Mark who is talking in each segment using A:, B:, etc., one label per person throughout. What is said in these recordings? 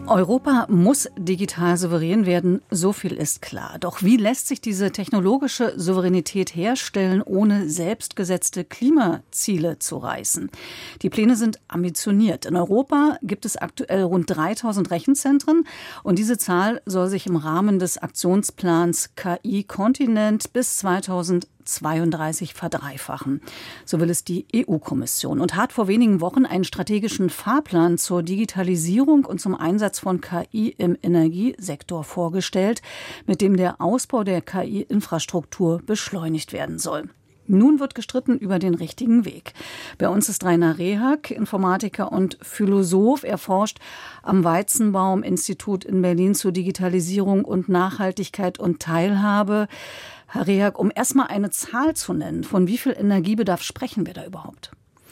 A: Europa muss digital souverän werden, so viel ist klar. Doch wie lässt sich diese technologische Souveränität herstellen, ohne selbstgesetzte Klimaziele zu reißen? Die Pläne sind ambitioniert. In Europa gibt es aktuell rund 3000 Rechenzentren und diese Zahl soll sich im Rahmen des Aktionsplans KI-Kontinent bis 2032 verdreifachen. So will es die EU-Kommission und hat vor wenigen Wochen einen strategischen Fahrplan zur Digitalisierung und zum Einsatz von KI im Energiesektor vorgestellt, mit dem der Ausbau der KI-Infrastruktur beschleunigt werden soll. Nun wird gestritten über den richtigen Weg. Bei uns ist Rainer Rehag, Informatiker und Philosoph. Er forscht am Weizenbaum-Institut in Berlin zur Digitalisierung und Nachhaltigkeit und Teilhabe. Herr Rehag, um erstmal eine Zahl zu nennen, von wie viel Energiebedarf sprechen wir da überhaupt?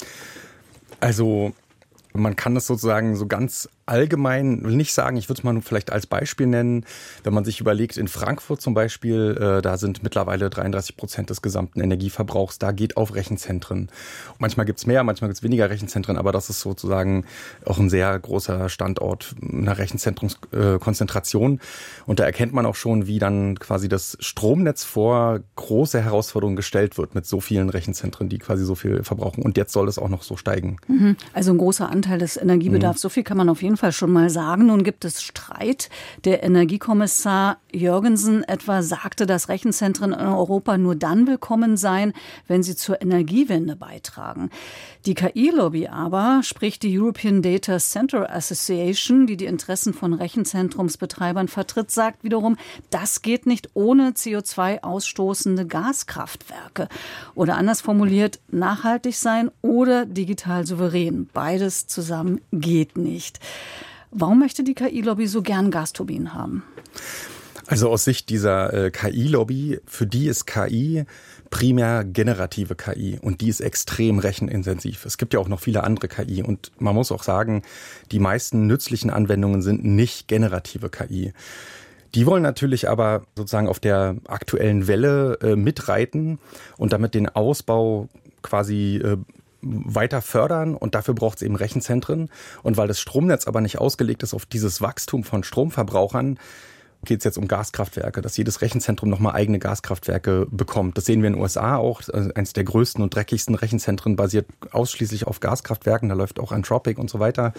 B: Also man kann das sozusagen so ganz allgemein nicht sagen. Ich würde es mal vielleicht als Beispiel nennen. Wenn man sich überlegt, in Frankfurt zum Beispiel, da sind mittlerweile 33% des gesamten Energieverbrauchs, da geht auf Rechenzentren. Manchmal gibt es mehr, manchmal gibt es weniger Rechenzentren, aber das ist sozusagen auch ein sehr großer Standort einer Rechenzentrumskonzentration. Und da erkennt man auch schon, wie dann quasi das Stromnetz vor große Herausforderungen gestellt wird mit so vielen Rechenzentren, die quasi so viel verbrauchen. Und jetzt soll es auch noch so steigen.
A: Also ein großer Anteil des Energiebedarfs, so viel kann man auf jeden Fall schon mal sagen. Nun gibt es Streit. Der Energiekommissar Jørgensen etwa sagte, dass Rechenzentren in Europa nur dann willkommen seien, wenn sie zur Energiewende beitragen. Die KI-Lobby aber, sprich die European Data Center Association, die die Interessen von Rechenzentrumsbetreibern vertritt, sagt wiederum, das geht nicht ohne CO2 ausstoßende Gaskraftwerke. Oder anders formuliert, nachhaltig sein oder digital souverän. Beides zusammen geht nicht. Warum möchte die KI-Lobby so gern Gasturbinen haben?
B: Also aus Sicht dieser KI-Lobby, für die ist KI primär generative KI und die ist extrem rechenintensiv. Es gibt ja auch noch viele andere KI und man muss auch sagen, die meisten nützlichen Anwendungen sind nicht generative KI. Die wollen natürlich aber sozusagen auf der aktuellen Welle mitreiten und damit den Ausbau quasi weiter fördern und dafür braucht es eben Rechenzentren. Und weil das Stromnetz aber nicht ausgelegt ist auf dieses Wachstum von Stromverbrauchern, geht es jetzt um Gaskraftwerke, dass jedes Rechenzentrum nochmal eigene Gaskraftwerke bekommt. Das sehen wir in den USA auch. Eines der größten und dreckigsten Rechenzentren basiert ausschließlich auf Gaskraftwerken. Da läuft auch Anthropic und so weiter.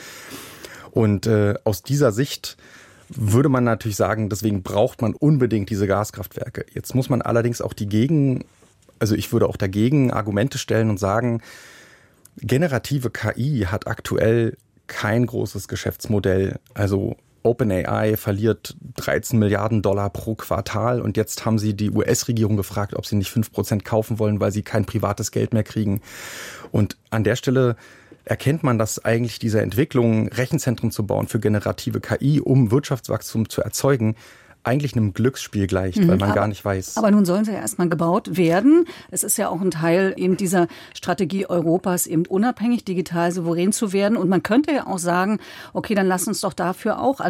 B: Und aus dieser Sicht würde man natürlich sagen, deswegen braucht man unbedingt diese Gaskraftwerke. Jetzt muss man allerdings auch ich würde auch dagegen Argumente stellen und sagen, generative KI hat aktuell kein großes Geschäftsmodell. Also OpenAI verliert 13 Milliarden Dollar pro Quartal und jetzt haben sie die US-Regierung gefragt, ob sie nicht 5% kaufen wollen, weil sie kein privates Geld mehr kriegen. Und an der Stelle erkennt man, dass eigentlich diese Entwicklung, Rechenzentren zu bauen für generative KI, um Wirtschaftswachstum zu erzeugen, eigentlich einem Glücksspiel gleicht, weil man gar nicht weiß.
A: Aber nun sollen sie ja erstmal gebaut werden. Es ist ja auch ein Teil eben dieser Strategie Europas, eben unabhängig digital souverän zu werden. Und man könnte ja auch sagen, okay, dann lass uns doch dafür auch